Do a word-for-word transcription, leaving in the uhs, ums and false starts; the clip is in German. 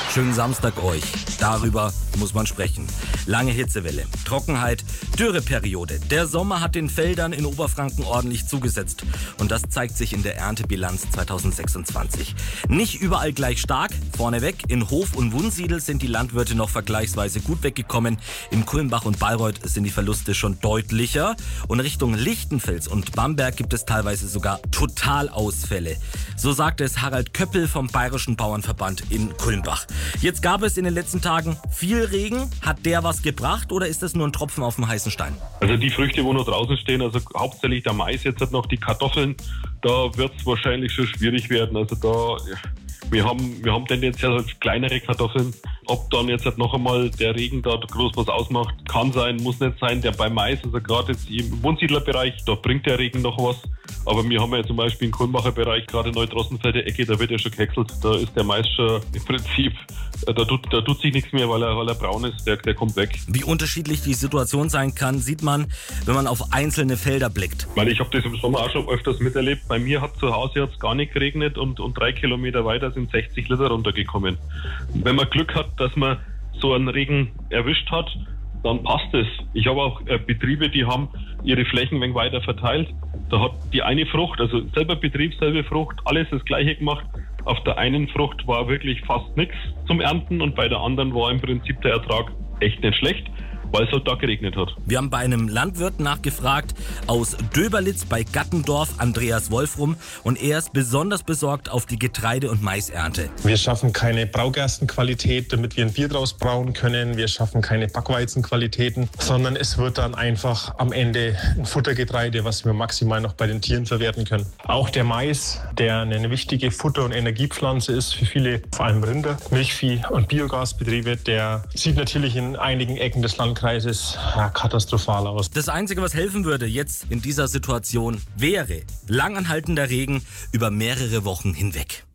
Schönen Samstag euch. Darüber muss man sprechen. Lange Hitzewelle, Trockenheit, Dürreperiode. Der Sommer hat den Feldern in Oberfranken ordentlich zugesetzt. Und das zeigt sich in der Erntebilanz zweitausendsechsundzwanzig. Nicht überall gleich stark. Vorneweg, in Hof und Wunsiedel sind die Landwirte noch vergleichsweise gut weggekommen. In Kulmbach und Bayreuth sind die Verluste schon deutlicher. Und Richtung Lichtenfels und Bamberg gibt es teilweise sogar Totalausfälle. So sagte es Harald Köppel vom Bayerischen Bauernverband in Kulmbach. Jetzt gab es in den letzten Tagen viel Regen. Hat der was gebracht oder ist das nur ein Tropfen auf dem heißen Stein? Also die Früchte, wo noch draußen stehen, also hauptsächlich der Mais, jetzt hat noch die Kartoffeln, da wird es wahrscheinlich schon schwierig werden. Also da, wir haben, wir haben tendenziell halt kleinere Kartoffeln. Ob dann jetzt halt noch einmal der Regen da groß was ausmacht, kann sein, muss nicht sein. Der bei Mais, also gerade jetzt im Wohnsiedlerbereich, da bringt der Regen noch was. Aber wir haben ja zum Beispiel im Kulmbacher Bereich, gerade Neutrossenfelder Ecke, da wird ja schon gehäckselt. Da ist der Mais schon im Prinzip, da tut, da tut sich nichts mehr, weil er, weil er braun ist, der, der kommt weg. Wie unterschiedlich die Situation sein kann, sieht man, wenn man auf einzelne Felder blickt. Weil ich habe das im Sommer auch schon öfters miterlebt. Bei mir hat zu Hause jetzt gar nicht geregnet und, und drei Kilometer weiter sind sechzig Liter runtergekommen. Wenn man Glück hat, dass man so einen Regen erwischt hat, dann passt es. Ich habe auch äh, Betriebe, die haben ihre Flächen ein wenig weiter verteilt. Da hat die eine Frucht, also selber Betrieb, selbe Frucht, alles das Gleiche gemacht. Auf der einen Frucht war wirklich fast nichts zum Ernten und bei der anderen war im Prinzip der Ertrag echt nicht schlecht, weil es halt da geregnet hat. Wir haben bei einem Landwirt nachgefragt aus Döberlitz bei Gattendorf, Andreas Wolfrum, und er ist besonders besorgt auf die Getreide- und Maisernte. Wir schaffen keine Braugerstenqualität, damit wir ein Bier draus brauen können. Wir schaffen keine Backweizenqualitäten, sondern es wird dann einfach am Ende ein Futtergetreide, was wir maximal noch bei den Tieren verwerten können. Auch der Mais, der eine wichtige Futter- und Energiepflanze ist für viele, vor allem Rinder, Milchvieh- und Biogasbetriebe, der sieht natürlich in einigen Ecken des Landkreises ja, katastrophal aus. Das Einzige, was helfen würde jetzt in dieser Situation, wäre langanhaltender Regen über mehrere Wochen hinweg.